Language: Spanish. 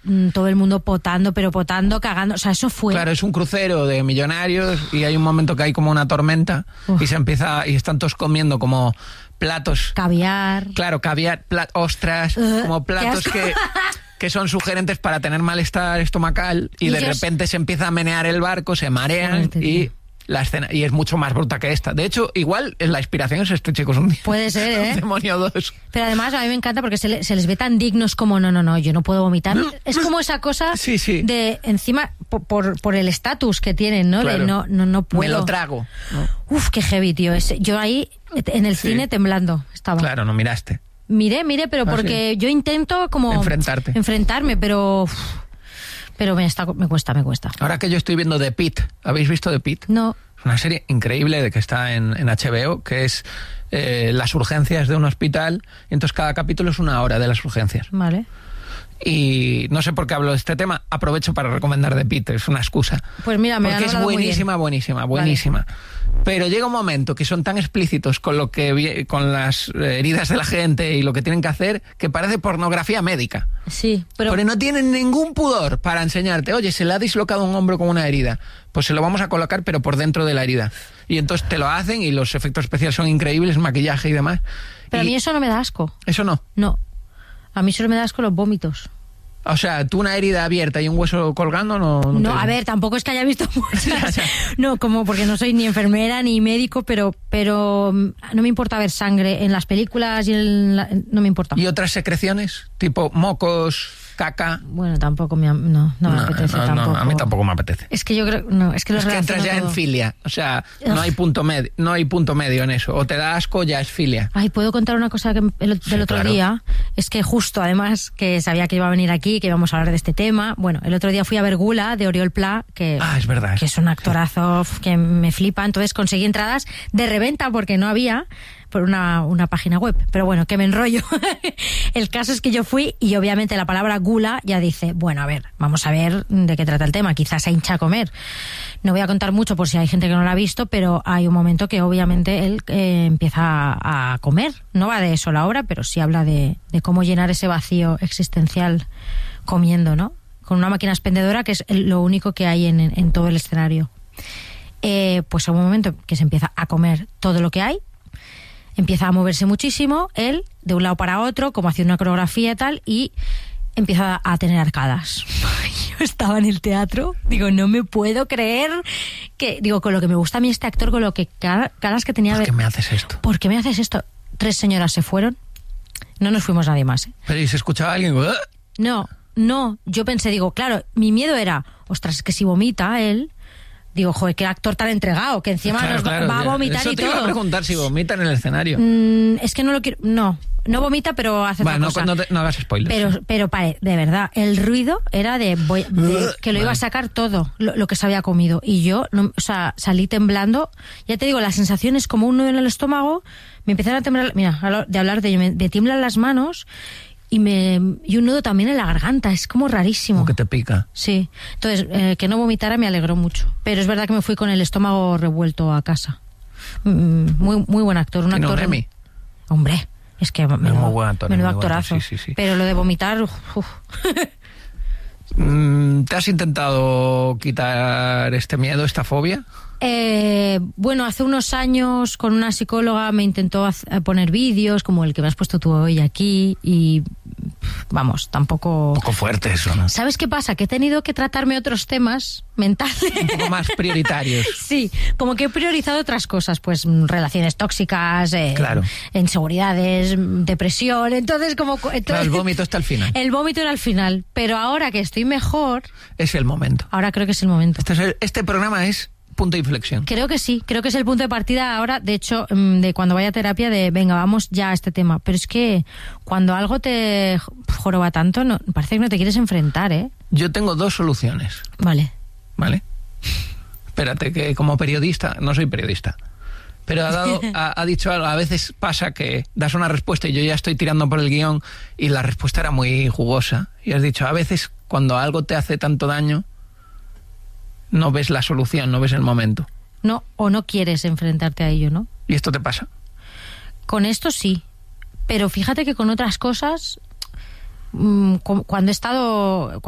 todo el mundo potando, cagando, o sea, eso fue... Claro, es un crucero de millonarios y hay un momento que hay como una tormenta y están todos comiendo como platos... Caviar. Claro, caviar, ostras, como platos que son sugerentes para tener malestar estomacal y de repente se empieza a menear el barco, se marean y... La escena, y es mucho más bruta que esta. De hecho, igual la inspiración es este, chicos, un día. Puede ser, ¿eh? Un demonio 2. Pero además a mí me encanta porque se les ve tan dignos como no, yo no puedo vomitar. Es como esa cosa de encima por el estatus que tienen, ¿no? Claro. De no puedo. Me lo trago. ¿No? Uf, qué heavy, tío. Yo ahí en el cine temblando estaba. Claro, no miraste. Miré, pero porque yo intento como... Enfrentarme, pero me cuesta. Ahora que yo estoy viendo The Pitt, ¿habéis visto The Pitt? No. Es una serie increíble de que está en HBO, que es las urgencias de un hospital, y entonces cada capítulo es 1 hora de las urgencias. Vale. Y no sé por qué hablo de este tema, aprovecho para recomendar The Pitt, es una excusa. Pues mira, me han hablado muy bien. buenísima. Pero llega un momento que son tan explícitos con con las heridas de la gente y lo que tienen que hacer, que parece pornografía médica. Sí, pero no tienen ningún pudor para enseñarte, oye, se le ha dislocado un hombro con una herida, pues se lo vamos a colocar pero por dentro de la herida. Y entonces te lo hacen y los efectos especiales son increíbles, maquillaje y demás. Pero a mí eso no me da asco. ¿Eso no? No. A mí solo me da asco los vómitos. O sea, tú una herida abierta y un hueso colgando no a ver, tampoco es que haya visto muchas. No, como porque no soy ni enfermera ni médico, pero no me importa ver sangre en las películas y no me importa. ¿Y otras secreciones? Tipo mocos, caca. Bueno, tampoco me apetece tampoco. A mí tampoco me apetece. Es que yo creo, es que entras ya en filia, o sea, no hay punto medio en eso. O te da asco, ya es filia. Ay, ¿puedo contar una cosa del otro día? Es que justo, además, que sabía que iba a venir aquí, que íbamos a hablar de este tema. Bueno, el otro día fui a ver Gula, de Oriol Pla, que es verdad, que es un actorazo que me flipa. Entonces conseguí entradas de reventa porque no había, por una página web. Pero bueno, que me enrollo. El caso es que yo fui y obviamente la palabra gula ya dice, bueno, a ver, vamos a ver de qué trata el tema. Quizás se hincha a comer. No voy a contar mucho por si hay gente que no lo ha visto, pero hay un momento que obviamente él empieza a comer. No va de eso la obra, pero sí habla de cómo llenar ese vacío existencial comiendo, ¿no? Con una máquina expendedora que es lo único que hay en todo el escenario. Pues hay un momento que se empieza a comer todo lo que hay. Empieza a moverse muchísimo, él, de un lado para otro, como haciendo una coreografía y tal, y empieza a tener arcadas. Yo estaba en el teatro, digo, no me puedo creer que... Digo, con lo que me gusta a mí este actor, con lo que caras que tenía... ¿Por qué me haces esto? ¿Por qué me haces esto? 3 señoras se fueron, no nos fuimos nadie más. Pero ¿y se escuchaba alguien? No, yo pensé, digo, claro, mi miedo era, ostras, es que si vomita él... Digo, joder, qué actor tan entregado, que encima va a vomitar y todo. Eso te iba a preguntar si vomita en el escenario. Es que no lo quiero... No vomita, pero hace otra cosa. No hagas spoilers. Pero de verdad, el ruido era de que lo iba a sacar todo, lo que se había comido. Y yo, salí temblando. Ya te digo, la sensación es como un nudo en el estómago. Me empezaron a temblar... Mira, de hablar de ello, me tiemblan las manos... Y un nudo también en la garganta, es como rarísimo. Como que te pica. Sí, entonces que no vomitara me alegró mucho. Pero es verdad que me fui con el estómago revuelto a casa. Muy buen actor. Un actor. ¿Un Emmy? Hombre, es que menudo actorazo. Sí. Pero lo de vomitar... ¿Te has intentado quitar este miedo, esta fobia? Bueno, hace unos años con una psicóloga me intentó poner vídeos como el que me has puesto tú hoy aquí y vamos, tampoco... Un poco fuerte eso, ¿no? ¿Sabes qué pasa? Que he tenido que tratarme otros temas mentales. Un poco más prioritarios. Sí, como que he priorizado otras cosas, pues relaciones tóxicas, claro. Inseguridades, depresión, entonces Claro, el vómito está al final. El vómito era al final, pero ahora que estoy mejor... Es el momento. Ahora creo que es el momento. Este programa es... punto de inflexión. Creo que sí, creo que es el punto de partida ahora, de hecho, de cuando vaya a terapia, de venga, vamos ya a este tema. Pero es que cuando algo te joroba tanto, parece que no te quieres enfrentar, ¿eh? Yo tengo 2 soluciones. Vale. Espérate, que como periodista, no soy periodista, pero ha dicho algo, a veces pasa que das una respuesta y yo ya estoy tirando por el guión y la respuesta era muy jugosa. Y has dicho, a veces cuando algo te hace tanto daño, no ves la solución, no ves el momento. No, o no quieres enfrentarte a ello, ¿no? ¿Y esto te pasa? Con esto sí, pero fíjate que con otras cosas, cuando he estado